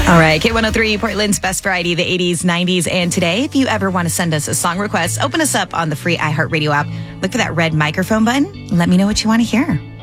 All right, K103, Portland's best variety, the 80s, 90s, and today. If you ever want to send us a song request, open us up on the free iHeartRadio app. Look for that red microphone button and let me know what you want to hear.